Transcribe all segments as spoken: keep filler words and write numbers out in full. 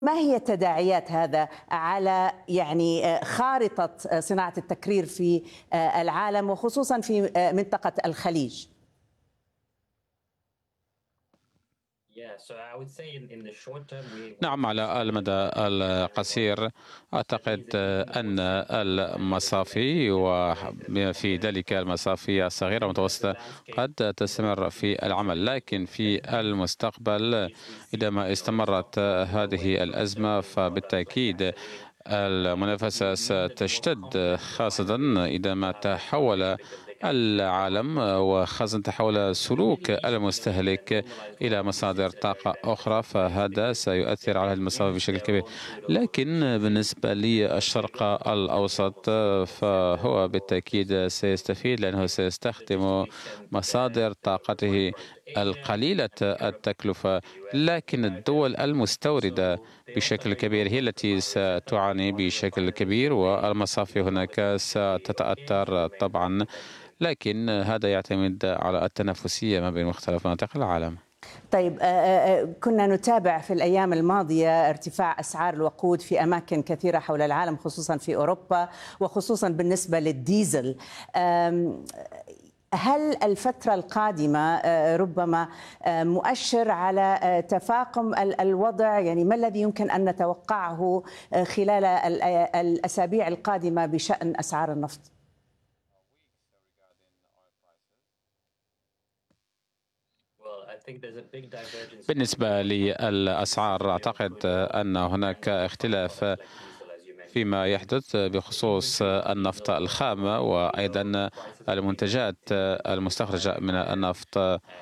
ما هي تداعيات هذا على يعني خارطة صناعة التكرير في العالم وخصوصا في منطقة الخليج؟ نعم، على المدى القصير أعتقد أن المصافي وفي ذلك المصافي الصغيرة والمتوسطة قد تستمر في العمل، لكن في المستقبل إذا ما استمرت هذه الأزمة فبالتأكيد المنافسة ستشتد، خاصة إذا ما تحول العالم وخاصة تحول سلوك المستهلك إلى مصادر طاقة أخرى، فهذا سيؤثر على المصارف بشكل كبير. لكن بالنسبة للشرق الأوسط فهو بالتأكيد سيستفيد، لأنه سيستخدم مصادر طاقته القليلة التكلفة، لكن الدول المستوردة بشكل كبير هي التي ستعاني بشكل كبير، والمصافي هناك ستتأثر طبعا، لكن هذا يعتمد على التنافسية ما بين مختلف مناطق العالم. طيب، كنا نتابع في الأيام الماضية ارتفاع أسعار الوقود في أماكن كثيرة حول العالم، خصوصا في أوروبا وخصوصا بالنسبة للديزل. هل الفترة القادمة ربما مؤشر على تفاقم الوضع؟ يعني ما الذي يمكن أن نتوقعه خلال الأسابيع القادمة بشأن أسعار النفط؟ بالنسبة للأسعار أعتقد أن هناك اختلاف فيما يحدث بخصوص النفط الخام وأيضا المنتجات المستخرجة من النفط،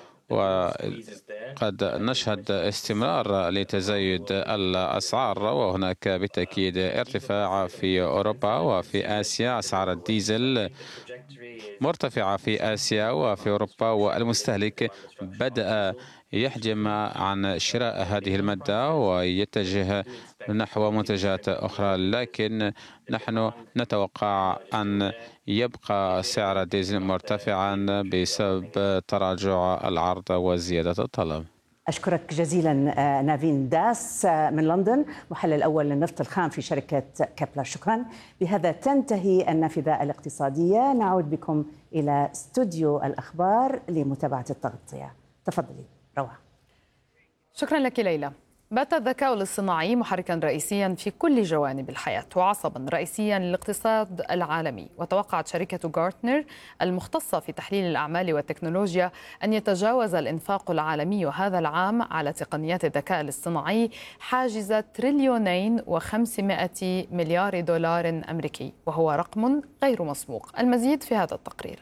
وقد نشهد استمرار لتزايد الأسعار، وهناك بالتأكيد ارتفاع في أوروبا وفي آسيا. أسعار الديزل مرتفعة في آسيا وفي أوروبا، والمستهلك بدأ يحجم عن شراء هذه المادة ويتجه نحو منتجات أخرى، لكن نحن نتوقع أن يبقى سعر الديزل مرتفعا بسبب تراجع العرض وزيادة الطلب. أشكرك جزيلا نافين داس من لندن، محلل أول للنفط الخام في شركة كابلر. شكرا. بهذا تنتهي النافذة الاقتصادية. نعود بكم إلى استوديو الأخبار لمتابعة التغطية. تفضلي روعة. شكرا لك ليلى. بات الذكاء الاصطناعي محركا رئيسيا في كل جوانب الحياة وعصبا رئيسيا للاقتصاد العالمي، وتوقعت شركة غارتنر المختصة في تحليل الأعمال والتكنولوجيا أن يتجاوز الإنفاق العالمي هذا العام على تقنيات الذكاء الاصطناعي حاجز تريليونين وخمسمائة مليار دولار أمريكي، وهو رقم غير مسبوق. المزيد في هذا التقرير.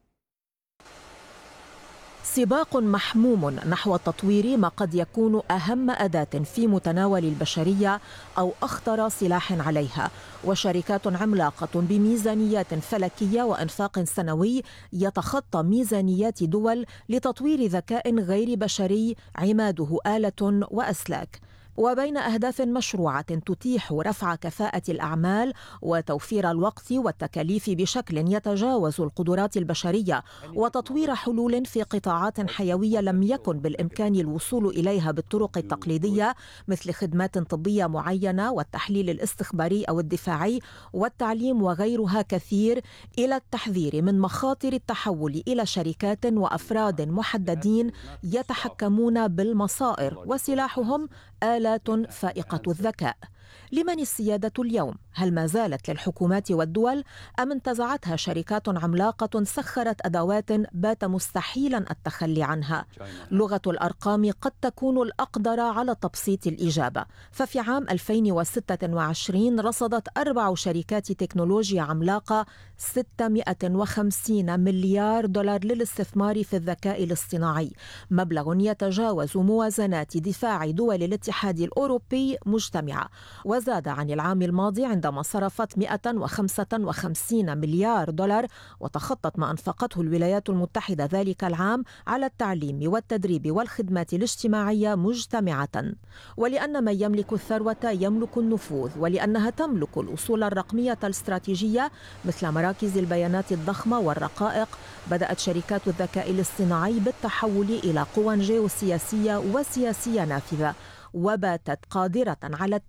سباق محموم نحو تطوير ما قد يكون أهم أداة في متناول البشرية أو أخطر سلاح عليها، وشركات عملاقة بميزانيات فلكية وإنفاق سنوي يتخطى ميزانيات دول لتطوير ذكاء غير بشري عماده آلة وأسلاك. وبين أهداف مشروعة تتيح رفع كفاءة الأعمال وتوفير الوقت والتكاليف بشكل يتجاوز القدرات البشرية، وتطوير حلول في قطاعات حيوية لم يكن بالإمكان الوصول إليها بالطرق التقليدية، مثل خدمات طبية معينة والتحليل الاستخباري أو الدفاعي والتعليم وغيرها كثير، إلى التحذير من مخاطر التحول إلى شركات وأفراد محددين يتحكمون بالمصائر وسلاحهم آلات فائقة الذكاء. لمن السيادة اليوم؟ هل ما زالت للحكومات والدول أم انتزعتها شركات عملاقة سخرت أدوات بات مستحيلا التخلي عنها؟ لغة الأرقام قد تكون الأقدر على تبسيط الإجابة، ففي عام ألفين وستة وعشرين رصدت أربع شركات تكنولوجيا عملاقة ستمائة وخمسين مليار دولار للاستثمار في الذكاء الاصطناعي، مبلغ يتجاوز موازنات دفاع دول الاتحاد الأوروبي مجتمعة، وزاد عن العام الماضي عندما صرفت مائة وخمسة وخمسين مليار دولار، وتخطت ما أنفقته الولايات المتحدة ذلك العام على التعليم والتدريب والخدمات الاجتماعية مجتمعة. ولأن من يملك الثروة يملك النفوذ، ولأنها تملك الأصول الرقمية الاستراتيجية مثل مراكز البيانات الضخمة والرقائق، بدأت شركات الذكاء الاصطناعي بالتحول إلى قوى جيوسياسية وسياسية نافذة، وباتت قادرة على